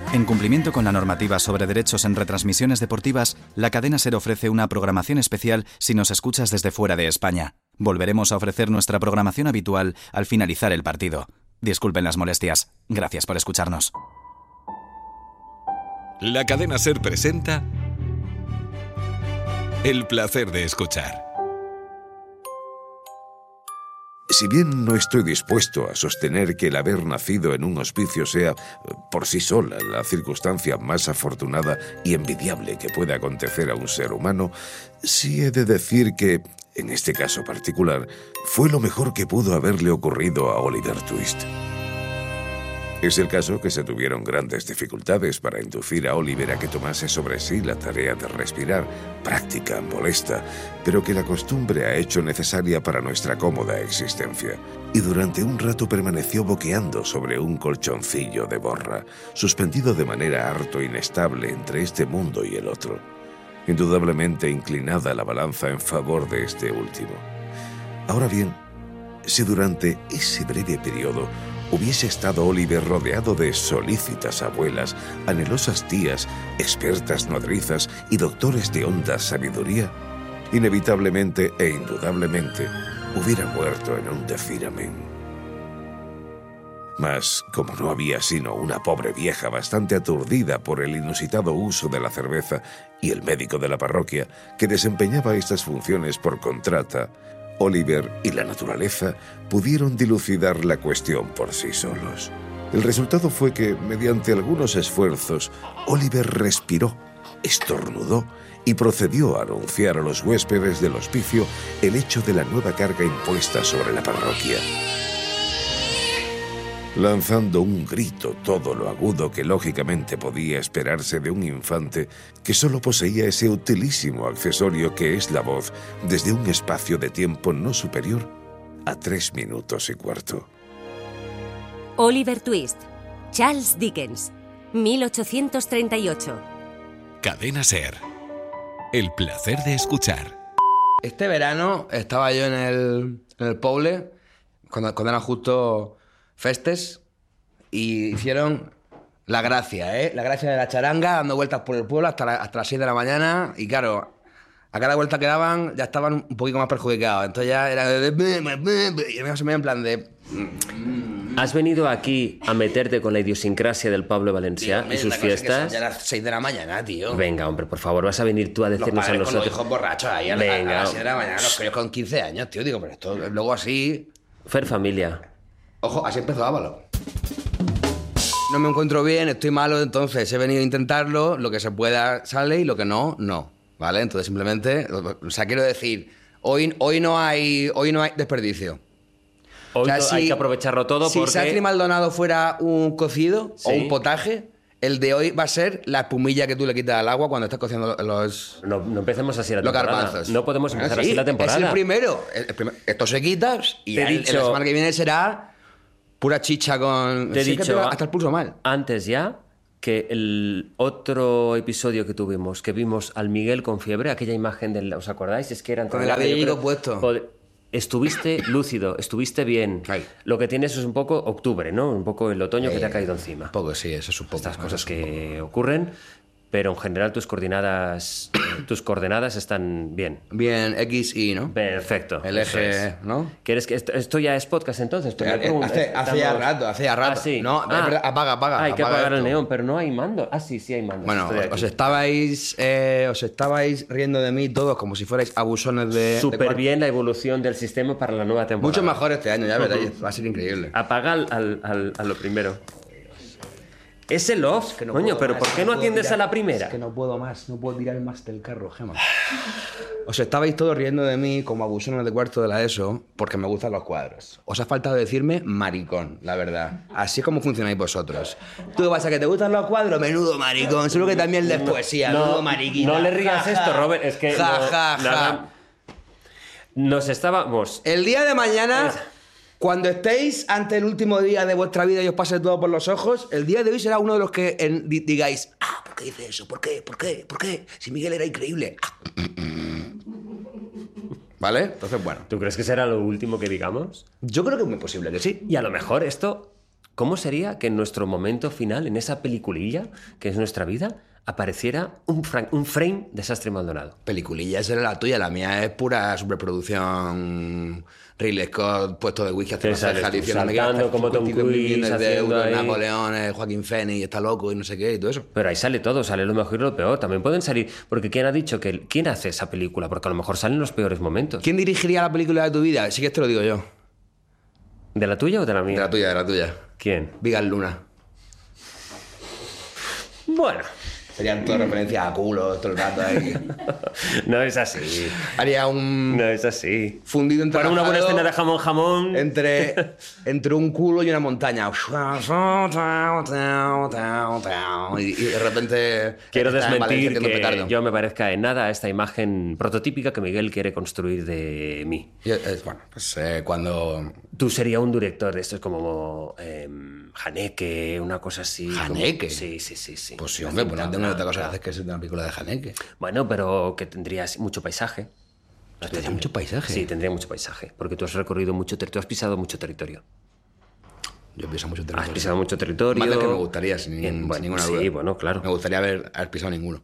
En cumplimiento con la normativa sobre derechos en retransmisiones deportivas, la cadena SER ofrece una programación especial si nos escuchas desde fuera de España. Volveremos a ofrecer nuestra programación habitual al finalizar el partido. Disculpen las molestias. Gracias por escucharnos. La cadena SER presenta El placer de escuchar. Si bien no estoy dispuesto a sostener que el haber nacido en un hospicio sea, por sí sola, la circunstancia más afortunada y envidiable que pueda acontecer a un ser humano, sí he de decir que, en este caso particular, fue lo mejor que pudo haberle ocurrido a Oliver Twist. Es el caso que se tuvieron grandes dificultades para inducir a Oliver a que tomase sobre sí la tarea de respirar, práctica, molesta, pero que la costumbre ha hecho necesaria para nuestra cómoda existencia. Y durante un rato permaneció boqueando sobre un colchoncillo de borra, suspendido de manera harto inestable entre este mundo y el otro. Indudablemente inclinada la balanza en favor de este último. Ahora bien, si durante ese breve periodo hubiese estado Oliver rodeado de solícitas abuelas, anhelosas tías, expertas nodrizas y doctores de honda sabiduría, inevitablemente e indudablemente hubiera muerto en un decir amén. Mas, como no había sino una pobre vieja bastante aturdida por el inusitado uso de la cerveza y el médico de la parroquia, que desempeñaba estas funciones por contrata, Oliver y la naturaleza pudieron dilucidar la cuestión por sí solos. El resultado fue que, mediante algunos esfuerzos, Oliver respiró, estornudó y procedió a anunciar a los huéspedes del hospicio el hecho de la nueva carga impuesta sobre la parroquia. Lanzando un grito todo lo agudo que lógicamente podía esperarse de un infante que solo poseía ese utilísimo accesorio que es la voz desde un espacio de tiempo no superior a 3 minutos y cuarto. Oliver Twist, Charles Dickens, 1838. Cadena SER. El placer de escuchar. Este verano estaba yo en el Poble, cuando eran justo festes, y hicieron la gracia, la gracia de la charanga, dando vueltas por el pueblo hasta las 6 de la mañana, y claro, a cada vuelta que daban ya estaban un poquito más perjudicados, entonces ya era y se me en plan de... ¿Has venido aquí a meterte con la idiosincrasia del Pablo Valencià y sus fiestas? Ya a las 6 de la mañana, tío. Venga, hombre, por favor, vas a venir tú a decirnos a nosotros... Los hijos borrachos ahí a las 6 de la mañana, los críos con 15 años, tío, digo, pero esto luego así... Fer familia. Ojo, así empezó Ávalo. No me encuentro bien, estoy malo, entonces he venido a intentarlo, lo que se pueda sale y lo que no, no. ¿Vale? Entonces simplemente, o sea, quiero decir, hoy no hay desperdicio. Hoy o sea, hay que aprovecharlo todo si porque... Si Sacri Maldonado fuera un cocido o un potaje, el de hoy va a ser la espumilla que tú le quitas al agua cuando estás cociendo los... No empecemos así la temporada. Garbanzos. No podemos empezar así la temporada. Es el primero. Esto se quita y la semana que viene será pura chicha con... Te he dicho hasta el pulso mal. Antes ya que el otro episodio que tuvimos, que vimos al Miguel con fiebre, aquella imagen del... ¿Os acordáis? Es que eran... Con el abellido puesto. Estuviste lúcido, estuviste bien. Ay. Lo que tienes es un poco octubre, ¿no? Un poco el otoño que te ha caído encima. Un poco, sí, eso es un poco. Estas cosas que ocurren, pero en general tus coordenadas están bien. Bien, X, Y, ¿no? Perfecto. El eje, ¿no? ¿Quieres que esto ya es podcast entonces? Hace ya rato. Ah, sí. No, apaga. Hay que apagar el neón, pero no hay mando. Ah, sí, hay mando. Bueno, os estabais riendo de mí todos como si fuerais abusones de... Súper bien la evolución del sistema para la nueva temporada. Mucho mejor este año, ya veréis. Va a ser increíble. Apaga a lo primero. Es el off, que no coño, pero más, ¿por qué no atiendes a la primera? Es que no puedo más, no puedo tirar más del carro, Gemma. Os estabais todos riendo de mí como abusones de cuarto de la ESO porque me gustan los cuadros. Os ha faltado decirme maricón, la verdad. Así es como funcionáis vosotros. ¿Tú qué pasa, que te gustan los cuadros? Menudo maricón. Seguro que también lees poesía, menudo mariquita. No le rías esto, Robert, es que... Nos estábamos... El día de mañana... Cuando estéis ante el último día de vuestra vida y os pase todo por los ojos, el día de hoy será uno de los que digáis, ¿por qué dice eso? ¿Por qué? Si Miguel era increíble. ¿Vale? Entonces, bueno. ¿Tú crees que será lo último que digamos? Yo creo que es muy posible que sí. Y a lo mejor esto ¿cómo sería que en nuestro momento final, en esa peliculilla que es nuestra vida, apareciera un frame de Sastre y Maldonado? Peliculilla, esa era la tuya, la mía es pura superproducción. Ridley Scott, puesto de whisky hace Saltando como Tom Cruise, millones de euros, ahí. Napoleón, Joaquín Phoenix, está loco y no sé qué y todo eso. Pero ahí sale todo, sale lo mejor y lo peor. También pueden salir... Porque ¿quién ha dicho que... ¿Quién hace esa película? Porque a lo mejor salen los peores momentos. ¿Quién dirigiría la película de tu vida? Sí que te lo digo yo. ¿De la tuya o de la mía? De la tuya. ¿Quién? Vigas Luna. Bueno... Serían todas referencias a culo todo el rato ahí. No es así. Haría un... No es así. Fundido entre Para una buena escena de jamón... Entre un culo y una montaña. Y de repente... Quiero está en Valencia desmentir haciendo que petardo. yo me parezca en nada a esta imagen prototípica que Miguel quiere construir de mí. Bueno, pues cuando... Tú serías un director de estos como Haneke, una cosa así. ¿Haneke? Como... Sí. Pues sí, hombre, pues no tengo otra cosa que hacer que ser una película de Haneke. Bueno, pero que tendrías mucho paisaje. ¿Tendría mucho paisaje? Sí, tendría mucho paisaje. Porque tú has recorrido mucho territorio, tú has pisado mucho territorio. Yo piso mucho territorio. Has pisado mucho territorio. Más de que me gustaría, sin ninguna duda. Sí, bueno, claro. Me gustaría haber pisado ninguno.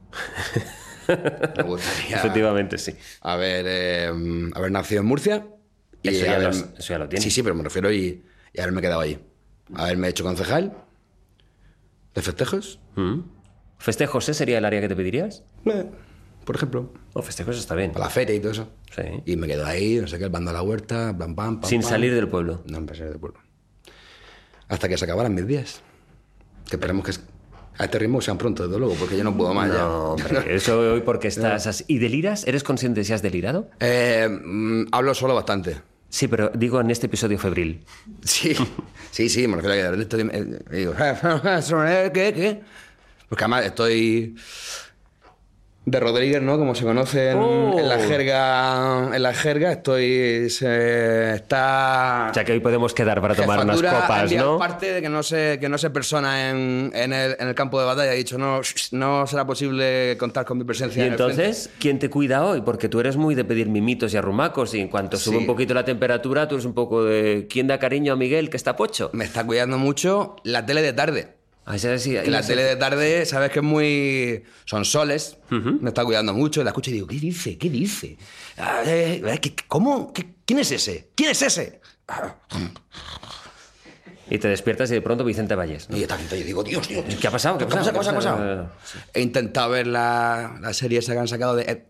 Me gustaría... Efectivamente, sí. Haber nacido en Murcia. Y Eso ya lo tienes. Sí, pero me refiero y haberme quedado allí. Haberme hecho concejal de festejos. ¿Festejos sería el área que te pedirías? Por ejemplo. O festejos está bien. Para la feria y todo eso. Sí. Y me quedo ahí, no sé qué, el bando a la huerta, pam. Sin salir del pueblo. No, sin salir del pueblo. Hasta que se acabaran mis días. Que esperemos que a este ritmo sean pronto, desde luego, porque yo no puedo más ya. No, hombre, eso hoy porque estás así. ¿Y deliras? ¿Eres consciente de si has delirado? Hablo solo bastante. Sí, pero digo en este episodio febril. Sí, me refiero a que de repente digo, ¿qué? Porque además estoy de Rodríguez, ¿no? Como se conoce en la jerga, está... O sea que hoy podemos quedar para tomar unas copas, ¿no? Aparte de que no se persona en el campo de batalla, he dicho, no será posible contar con mi presencia. Y en el frente. entonces, ¿quién te cuida hoy? Porque tú eres muy de pedir mimitos y arrumacos y en cuanto sube un poquito la temperatura, tú eres un poco de... ¿Quién da cariño a Miguel, que está pocho? Me está cuidando mucho la tele de tarde. Sí, La tele de tarde, sabes que es muy... Son soles, me está cuidando mucho, la escucho y digo, ¿qué dice? ¿Cómo? ¿Quién es ese? Y te despiertas y de pronto Vicente Valles, ¿no? Y yo digo, Dios. ¿Qué ha pasado? ¿Qué ha pasado? He intentado ver la serie esa que han sacado de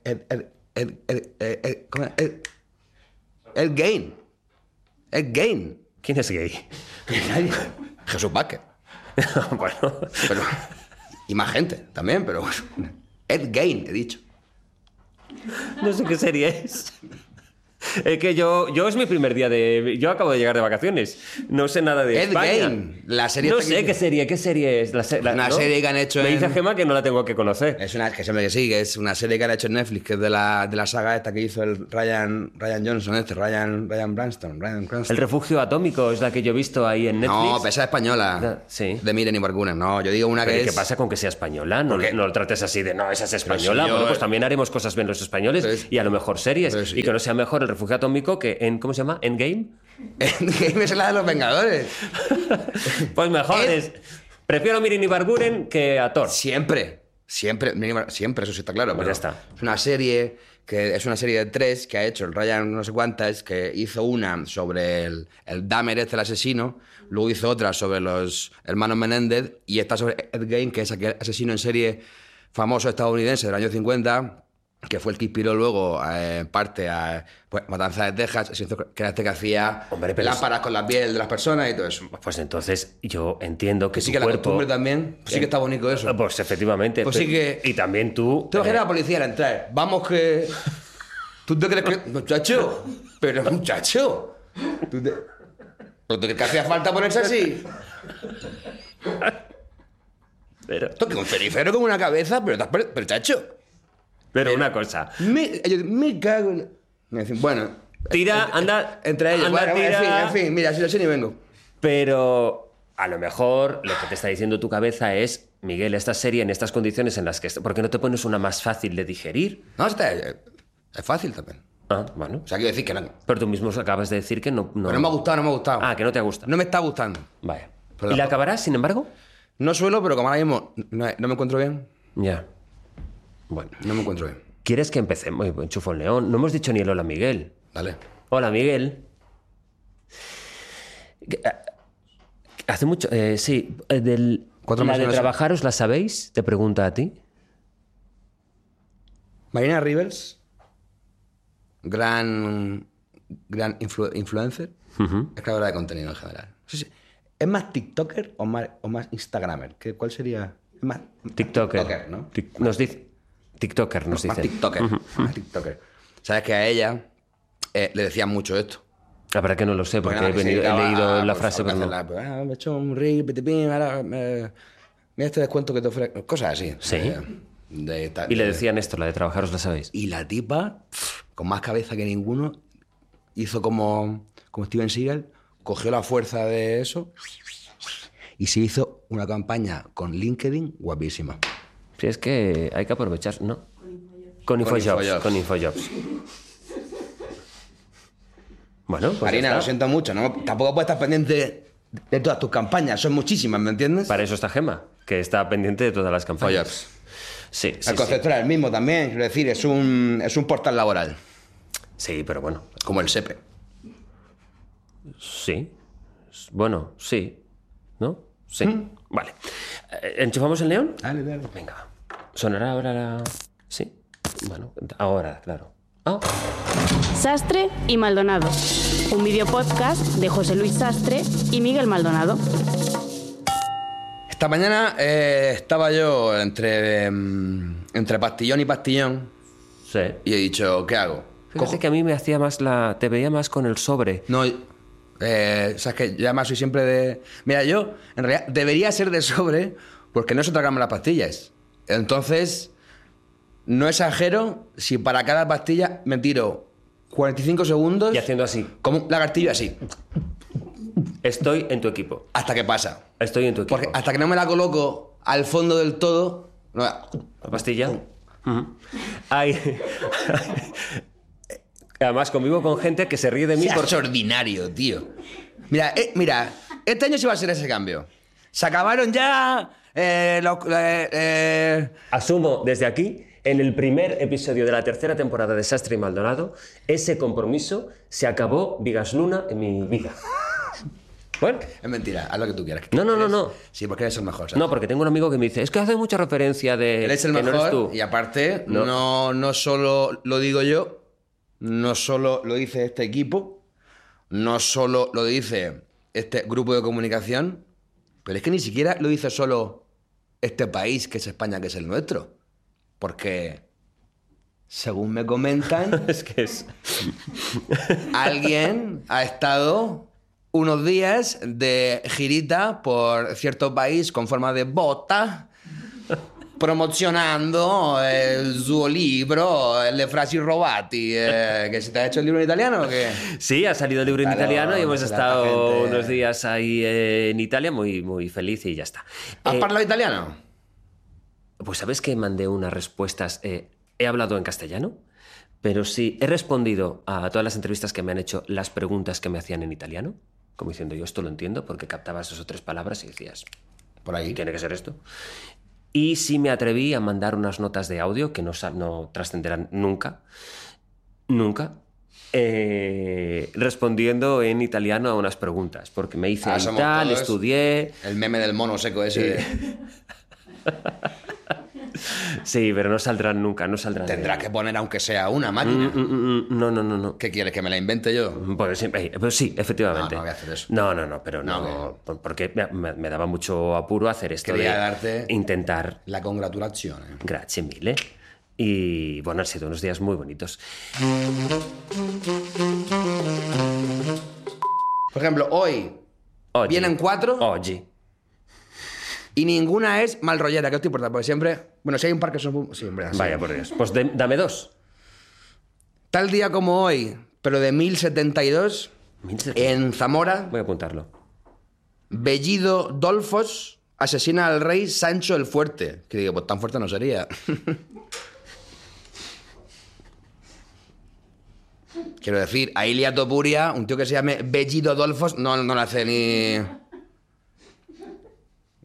Ed Gein. ¿Quién es gay? Jesús Vázquez. Bueno. Pero, y más gente también, pero bueno. Ed Gein, he dicho. No sé qué serie es. Es que yo es mi primer día de... Yo acabo de llegar de vacaciones. No sé nada de Ed España. Gein, la serie... No sé qué serie es. Una serie que han hecho Me dice en... Gemma que no la tengo que conocer. Es una serie que han hecho en Netflix, que es de la saga esta que hizo el Ryan Johnson, Ryan Cranston. El refugio atómico es la que yo he visto ahí en Netflix. No, esa es española. Sí. De Miren y Bargunes. No, yo digo una ¿Pero que qué es... pasa con que sea española? No lo trates así de, no, esa es española. si yo- Bueno, pues también haremos cosas bien los españoles y a lo mejor series. pero si- Y que no sea mejor el refugio atómico que en... ¿Cómo se llama? ¿Endgame? Endgame es la de los Vengadores. Pues mejor es... Prefiero Miren y Barguren que a Thor. Siempre, eso sí está claro. Pues Pero ya está. Es una serie de 3 que ha hecho el Ryan no sé cuántas, que hizo una sobre el Dahmer, el asesino, luego hizo otra sobre los hermanos Menéndez y esta sobre Ed Gein, que es aquel asesino en serie famoso estadounidense del año 50, que fue el que inspiró luego parte a Matanza de Texas, que era este que hacía lámparas con la piel de las personas y todo eso. Pues entonces yo entiendo que Sí tu que la cuerpo... costumbre también, sí que está bonito eso. Pues efectivamente. Pues sí que- Y también tú... Tú imaginas a la policía al entrar. Vamos que... ¿Tú te crees que...? Muchacho. Pero muchacho. ¿Tú te crees que hacía falta ponerse así? Pero Toque un cenicero con una cabeza, pero chacho. una cosa. Me cago en... Me dicen, bueno... Tira, anda... Entre ellos. anda, Bueno, tira. en fin, mira, si lo sé ni vengo. Pero a lo mejor lo que te está diciendo tu cabeza es, Miguel, esta serie en estas condiciones en las que... ¿Por qué no te pones una más fácil de digerir? No, es fácil también. Ah, bueno. O sea, quiero decir que no... Pero tú mismo acabas de decir que no... Pero no me ha gustado. Ah, que no te gusta. No me está gustando. Vaya. Pero ¿Y la acabarás, sin embargo? No suelo, pero como ahora mismo no me encuentro bien, Ya. Bueno. no me encuentro bien. ¿Quieres que empecemos? Enchufo el león. No hemos dicho ni el hola, Miguel. Dale. Hola, Miguel. Hace mucho... sí, Cuatro la meses de no sé. trabajaros, ¿la sabéis? Te pregunta a ti. Marina Rivers, gran influencer, es creadora de contenido en general. Sí. ¿Es más TikToker o más Instagramer? ¿Cuál sería? Es más TikToker. ¿no? Nos dice... TikToker nos Más dice. TikToker. Más TikToker. Sabes que a ella le decían mucho esto. La verdad que no lo sé, porque Bueno, he leído la frase, pero no. me he hecho un reel, pitipín, ahora mira este descuento que te ofrece. Cosas así. Sí. De Y le decían esto, la de trabajaros, ¿la sabéis? Y la tipa, con más cabeza que ninguno, hizo como Steven Seagal, cogió la fuerza de eso y se hizo una campaña con LinkedIn guapísima. Sí, es que hay que aprovechar, ¿no? Con InfoJobs. Con InfoJobs. Bueno, pues Marina, ya está. lo siento mucho, ¿no? Tampoco puedes estar pendiente de todas tus campañas, son muchísimas, ¿me entiendes? Para eso está Gemma, que está pendiente de todas las campañas. InfoJobs. Sí, sí, El concepto era el mismo también, quiero decir, es un portal laboral, sí, pero bueno, como el SEPE. sí. Bueno, sí. ¿No? Sí. Vale. ¿Enchufamos el león? Dale, dale. Venga. ¿Sonará ahora la...? Sí. Bueno, ahora, claro. Ah, Sastre y Maldonado, un videopodcast de José Luis Sastre y Miguel Maldonado. Esta mañana estaba yo entre pastillón y pastillón sí. y he dicho, ¿qué hago? Fíjate que a mí me hacía más la... Te veía más con el sobre. No, sabes que yo además soy siempre de... Mira, yo en realidad debería ser de sobre porque no sé tragarme las pastillas. Entonces, no exagero si para cada pastilla me tiro 45 segundos... Y haciendo así. Como un lagartillo así. Estoy en tu equipo. Hasta que pasa. Estoy en tu equipo. Porque hasta que no me la coloco al fondo del todo... No, ¿La pastilla? Ujú. Hay... Además, convivo con gente que se ríe de mí seas por... ordinario, tío. Mira, este año sí va a ser ese cambio. Se acabaron ya... Asumo desde aquí, en el primer episodio de la tercera temporada de Sastre y Maldonado, ese compromiso se acabó vigas luna en mi vida. Bueno, Es mentira, haz lo que tú quieras. No. Sí, porque eres el mejor, ¿sabes? no, porque tengo un amigo que me dice, es que hace mucha referencia de... Eres el que no mejor tú. y aparte, No. no solo lo digo yo, no solo lo dice este equipo, no solo lo dice este grupo de comunicación, pero es que ni siquiera lo dice solo este país, que es España, que es el nuestro. Porque, según me comentan, Es que es... alguien ha estado unos días de girita por cierto país con forma de bota, promocionando su libro, Le frasi robati. ¿Que se te ha hecho el libro en italiano o qué? Sí, ha salido el libro en Claro, italiano y hemos será estado esta gente. unos días ahí en Italia muy, muy feliz y ya está. ¿Has parlado italiano? Pues sabes que mandé unas respuestas. He hablado en castellano, pero sí he respondido a todas las entrevistas que me han hecho las preguntas que me hacían en italiano, como diciendo yo esto lo entiendo porque captabas 2 o 3 palabras y decías, Por ahí. tiene que ser esto. Y sí me atreví a mandar unas notas de audio que no trascenderán nunca, respondiendo en italiano a unas preguntas, porque me hice Somos tal, todos estudié... El meme del mono seco ese. Sí, pero no saldrán nunca, no saldrán. Tendrás que poner aunque sea una máquina. No. ¿Qué quieres, que me la invente yo? Pues sí, efectivamente. No voy a hacer eso. No, pero no, porque me daba mucho apuro hacer esto Quería de darte intentar. la congratulazione. Grazie mille. Y bueno, han sido unos días muy bonitos. Por ejemplo, hoy Oggi. vienen 4 Oggi. y ninguna es mal rollera, que esto importa, porque siempre... Bueno, si hay un par que son... Siempre así. Vaya por Dios. Pues dame 2. Tal día como hoy, pero de 1072, 1072. en Zamora, Voy a apuntarlo. Bellido Dolfos asesina al rey Sancho el Fuerte. Que digo, pues tan fuerte no sería. Quiero decir, a Ilia Topuria, un tío que se llame Bellido Dolfos, no le hace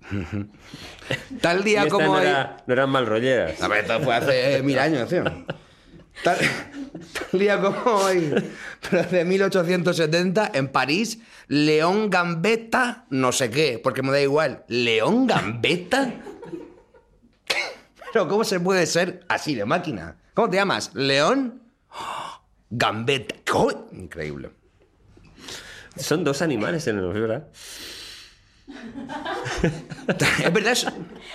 Tal Y día esta como no, hoy... no eran mal rolleras. A ver, esto fue hace 1000 años, tío. Tal día como hoy, pero de 1870, en París, León Gambetta, no sé qué, porque me da igual. ¿León Gambetta? Pero ¿cómo se puede ser así de máquina? ¿Cómo te llamas? ¿León? Gambetta. ¡Oh! Increíble. Son dos animales en el ¿verdad? Es verdad eso.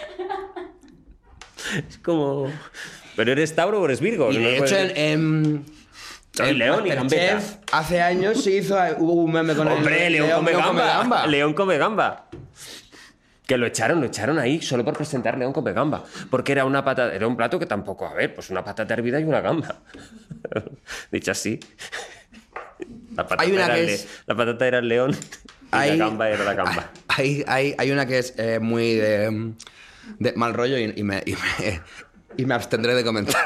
Es como... ¿Pero eres Tauro o eres Virgo? Y No de hecho, puedes- Soy León y Gambetta. Masterchef, hace años se hizo, hubo un meme con ¡Hombre, el León come gamba! gamba. León come gamba. Que lo echaron ahí solo por presentar León come gamba. Porque era era un plato que tampoco, a ver, pues una patata hervida y una gamba. Dicho así. La patata, Hay una era que es- la patata era el león y la gamba era la gamba. Hay una que es muy de mal rollo y me abstendré de comentar.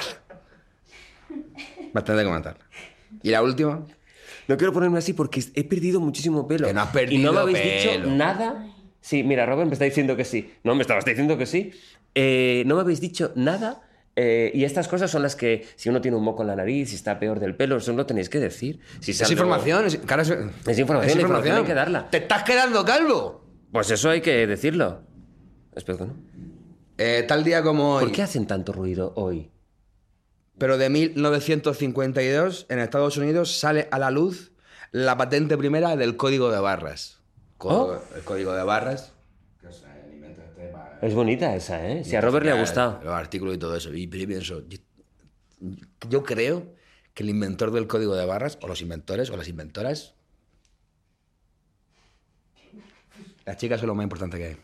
Me abstendré de comentar. ¿Y la última? No quiero ponerme así porque he perdido muchísimo pelo. Que no has y perdido no me habéis pelo. dicho nada. Sí, mira, Robert me está diciendo que sí. No, me estabas diciendo que sí. No me habéis dicho nada. Y estas cosas son las que, si uno tiene un moco en la nariz, si está peor del pelo, eso lo tenéis que decir. Si Es sale- información. Es información, la información hay que darla. ¡Te estás quedando calvo! Pues eso hay que decirlo. Espero que no. Tal día como hoy, ¿Por qué hacen tanto ruido hoy? pero de 1952, en Estados Unidos sale a la luz la patente primera del código de barras. El código de barras. Es bonita esa, ¿eh? Si a Robert le ha gustado. Los artículos y todo eso. Y pienso, yo creo que el inventor del código de barras, o los inventores, o las inventoras, las chicas son lo más importante que hay.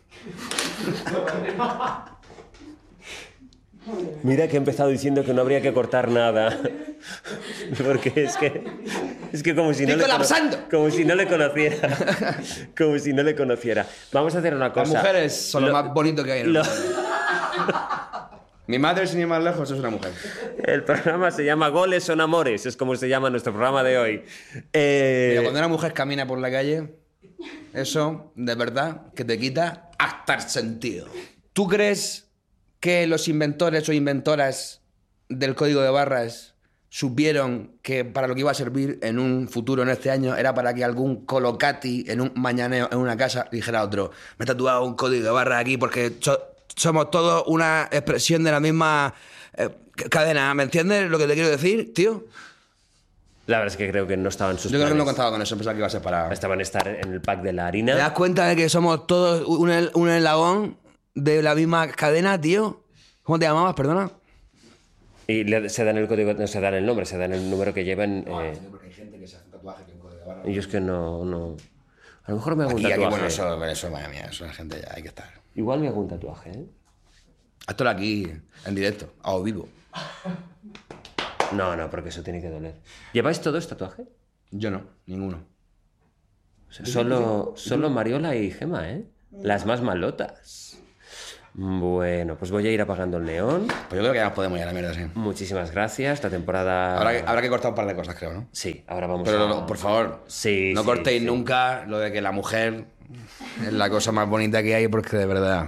Mira que he empezado diciendo que no habría que cortar nada. Porque es que como si no ¡Estoy le colapsando! como si no le conociera. Como si no le conociera. Vamos a hacer una Las cosa. mujeres son lo más bonito que hay en el lo- mundo. Mi madre, sin ir más lejos, es una mujer. El programa se llama Goles son amores. Es como se llama nuestro programa de hoy. Mira, cuando una mujer camina por la calle, eso, de verdad, que te quita hasta el sentido. ¿Tú crees que los inventores o inventoras del código de barras supieron que para lo que iba a servir en un futuro, en este año, era para que algún colocati en un mañaneo en una casa dijera a otro, me he tatuado un código de barras aquí porque somos todos una expresión de la misma cadena? ¿Me entiendes lo que te quiero decir, tío? La verdad es que creo que no estaban sus Yo creo que no planes. contaba con eso, pensaba que iba a ser para... Estaban a estar en el pack de la ¿Te harina. das cuenta de que somos todos un eslabón de la misma cadena, tío? ¿Cómo te llamabas, perdona? Y se dan el código, no se dan el nombre, se dan el número que llevan. Porque hay gente que se hace un tatuaje que un código de barra. Y yo es que no. A lo mejor me hago un Aquí, tatuaje. bueno, eso, madre mía, eso la gente ya hay que estar. Igual me hago un tatuaje, ¿eh? Hazlo aquí, en directo, a o vivo. No, porque eso tiene que doler. ¿Lleváis todos tatuaje? Yo no, ninguno. O sea, solo Mariola y Gema, ¿eh? Las más malotas. Bueno, pues voy a ir apagando el neón. Pues yo creo que ya nos podemos ir a la mierda, sí. Muchísimas gracias. Esta temporada... Habrá que cortar un par de cosas, creo, ¿no? Sí, ahora vamos Pero, a... por favor, Sí, no sí, cortéis sí. nunca lo de que la mujer es la cosa más bonita que hay, porque de verdad...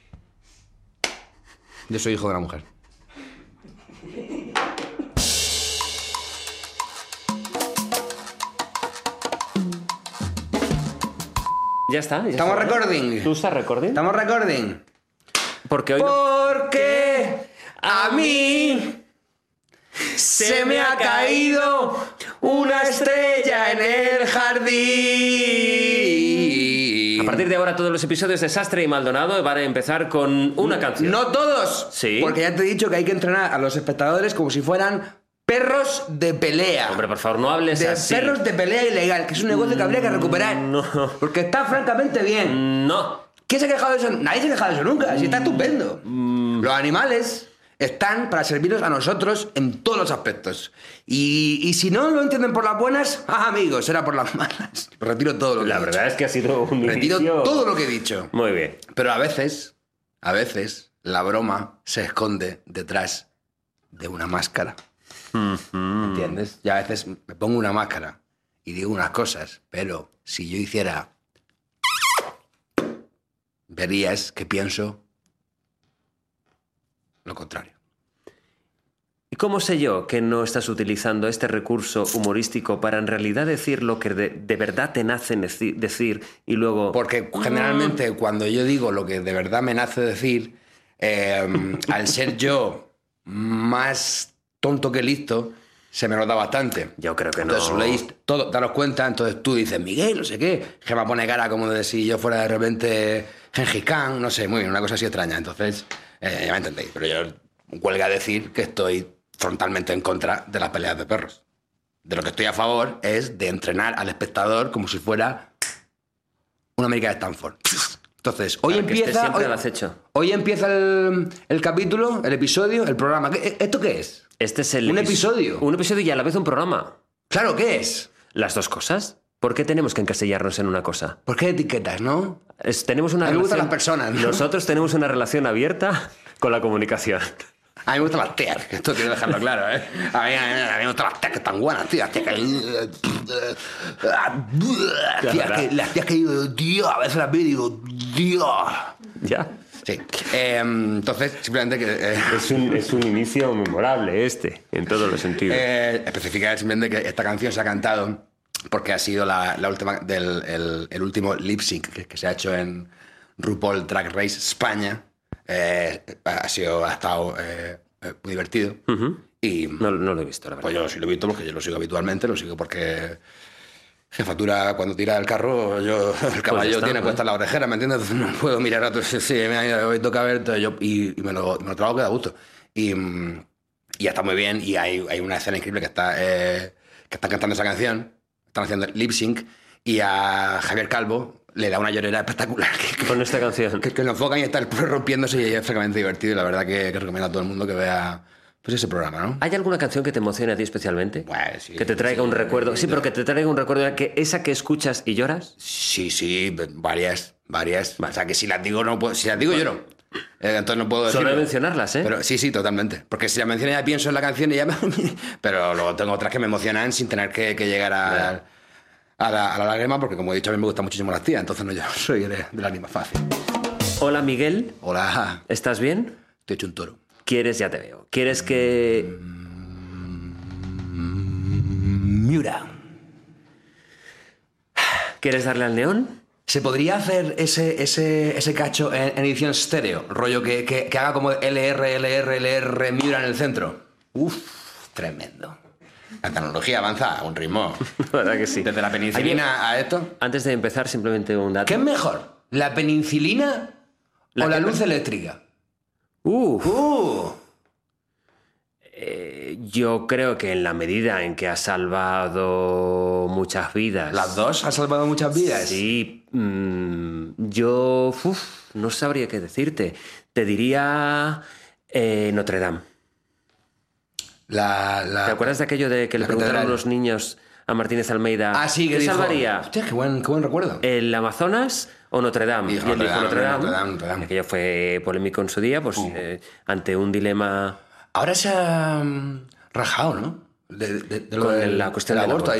Yo soy hijo de una mujer. Ya está. ¿Estamos recording? ¿Tú estás recording? ¿Estamos recording? Porque hoy... Porque a mí se me ha caído una estrella en el jardín. A partir de ahora todos los episodios de Sastre y Maldonado van a empezar con una canción. No todos. Sí. Porque ya te he dicho que hay que entrenar a los espectadores como si fueran perros de pelea. Hombre, por favor, no hables de así. perros de pelea ilegal, que es un negocio que habría que recuperar. No. Porque está francamente bien. No. ¿Quién se ha quejado de eso? Nadie se ha quejado de eso nunca. Si está estupendo. Los animales están para servirnos a nosotros en todos los aspectos. Y si no lo entienden por las buenas, amigos, será por las malas. Retiro todo lo que La he dicho. verdad es que ha sido un Retiro inicio... todo lo que he dicho. Muy bien. Pero a veces, la broma se esconde detrás de una máscara. ¿Me entiendes? Y a veces me pongo una máscara y digo unas cosas, pero si yo hiciera... verías que pienso lo contrario. ¿Y cómo sé yo que no estás utilizando este recurso humorístico para en realidad decir lo que de verdad te nace decir y luego... Porque generalmente cuando yo digo lo que de verdad me nace decir, al ser yo más tonto que listo, se me nota bastante. Yo creo que no. Entonces leéis todo, daros cuenta, entonces tú dices, Miguel, no sé qué, que me pone cara como de si yo fuera de repente Gengis Khan, no sé, muy bien, una cosa así extraña. Entonces, ya me entendéis, pero yo huelga decir que estoy frontalmente en contra de las peleas de perros. De lo que estoy a favor es de entrenar al espectador como si fuera una América de Stanford. Entonces, hoy Para que esté empieza... siempre al acecho. Hoy empieza el capítulo, el episodio, el programa. ¿Esto qué es? Este es el Un episodio. Un episodio y a la vez un programa. Claro, ¿qué es? ¿Las dos cosas? ¿Por qué tenemos que encasillarnos en una cosa? ¿Por qué etiquetas, no? Tenemos una A mí me gustan relación... las personas, ¿no? Nosotros tenemos una relación abierta con la comunicación. A mí me gustan las tías, que esto quiero dejarlo claro, ¿eh? A mí me gustan las tías que están buenas, tío. Las tías que digo, tío, a veces las veo y digo, tío. Ya. Sí. Entonces, simplemente que... Es un inicio memorable en todos los sentidos. especificar simplemente que esta canción se ha cantado porque ha sido la última el último lip sync que se ha hecho en RuPaul Drag Race España. Ha estado muy divertido. Y No lo he visto, la verdad. pues yo sí lo he visto porque yo lo sigo habitualmente, lo sigo porque jefatura cuando tira el carro, el caballo está, tiene puesta la orejera, ¿me entiendes? Entonces no puedo mirar a otros, sí, hoy toca ver, entonces y me lo trago que da gusto. Y ya está muy bien, y hay una escena increíble que están cantando esa canción, están haciendo lip sync, y a Javier Calvo le da una llorera espectacular. Con esta canción. Que lo enfocan y está el perro rompiéndose y es francamente divertido, y la verdad que recomiendo a todo el mundo que vea pues ese programa, ¿no? ¿Hay alguna canción que te emocione a ti especialmente? Pues sí, que te traiga un recuerdo. Sí, pero que te traiga un recuerdo de esa que escuchas y lloras. Sí, varias. O sea, que si las digo, no puedo, si las digo lloro. Entonces no puedo decir. Solo mencionarlas, ¿eh? Pero sí, totalmente. Porque si las menciono ya pienso en la canción y ya pero luego tengo otras que me emocionan sin tener que llegar a la lágrima, porque como he dicho, a mí me gustan muchísimo las tías, entonces no, yo soy de lágrima fácil. Hola, Miguel. Hola. ¿Estás bien? Estoy hecho un toro. ¿Quieres? Ya te veo. ¿Quieres que...? Miura. ¿Quieres darle al neón? ¿Se podría hacer ese cacho en edición estéreo? Rollo que haga como LR, Miura en el centro. Uf, tremendo. La tecnología avanza a un ritmo. La verdad que sí. Desde la penicilina a esto. Antes de empezar, simplemente un dato. ¿Qué es mejor? ¿La penicilina o la luz eléctrica? Yo creo que en la medida en que ha salvado muchas vidas... ¿Las dos han salvado muchas vidas? Sí. Yo no sabría qué decirte. Te diría Notre Dame. ¿Te acuerdas de aquello de que le preguntaron los niños a Martínez Almeida? Ah, sí, que ¿qué dijo, salvaría? Hostia, qué buen recuerdo. ¿El Amazonas o Notre Dame? Dijo y él dijo Notre Dame. Notre Dame. Aquello fue polémico en su día, pues ante un dilema... Ahora se ha rajado, ¿no? De lo Con de la cuestión del del aborto. aborto.